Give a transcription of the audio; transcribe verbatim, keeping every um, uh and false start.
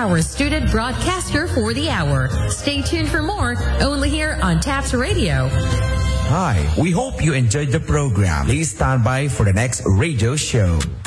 our student broadcaster for the hour. Stay tuned for more, only here on Taps Radio. Hi, we hope you enjoyed the program. Please stand by for the next radio show.